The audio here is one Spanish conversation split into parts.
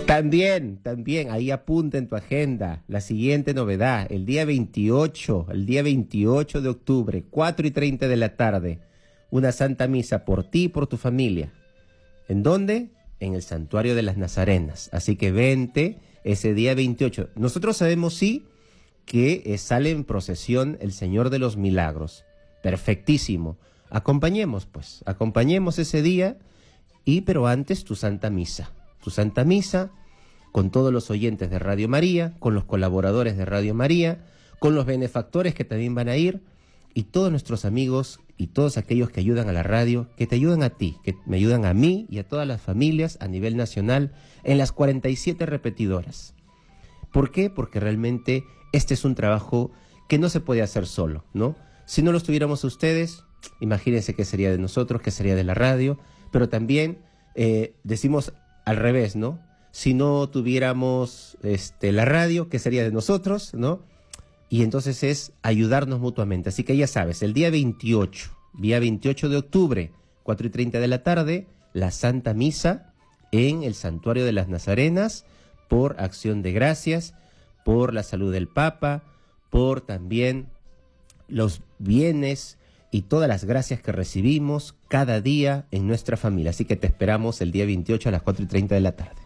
También, ahí apunta en tu agenda la siguiente novedad, el día 28 de octubre, 4:30 de la tarde, una Santa Misa por ti y por tu familia. ¿En dónde? En el Santuario de las Nazarenas. Así que vente ese día 28. Nosotros sabemos, sí, que sale en procesión el Señor de los Milagros. Perfectísimo. Acompañemos, pues, acompañemos ese día, pero antes tu Santa Misa. Tu Santa Misa con todos los oyentes de Radio María, con los colaboradores de Radio María, con los benefactores que también van a ir, y todos nuestros amigos y todos aquellos que ayudan a la radio, que te ayudan a ti, que me ayudan a mí y a todas las familias a nivel nacional en las 47 repetidoras. ¿Por qué? Porque realmente este es un trabajo que no se puede hacer solo, ¿no? Si no los tuviéramos ustedes, imagínense qué sería de nosotros, qué sería de la radio, pero también decimos al revés, ¿no? Si no tuviéramos la radio, ¿qué sería de nosotros, no? Y entonces es ayudarnos mutuamente. Así que ya sabes, el día 28 de octubre, 4:30 de la tarde, la Santa Misa en el Santuario de las Nazarenas, por acción de gracias, por la salud del Papa, por también los bienes y todas las gracias que recibimos cada día en nuestra familia. Así que te esperamos el día 28 a las 4:30 de la tarde.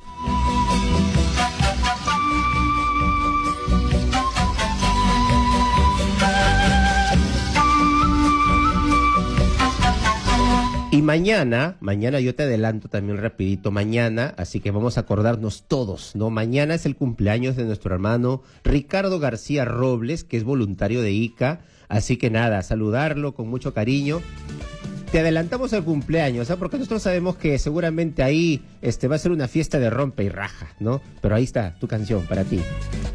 Y mañana yo te adelanto también rapidito, mañana, así que vamos a acordarnos todos, ¿no? Mañana es el cumpleaños de nuestro hermano Ricardo García Robles, que es voluntario de ICA, así que nada, saludarlo con mucho cariño. Te adelantamos el cumpleaños, ¿eh? Porque nosotros sabemos que seguramente ahí va a ser una fiesta de rompe y raja, ¿no? Pero ahí está tu canción para ti.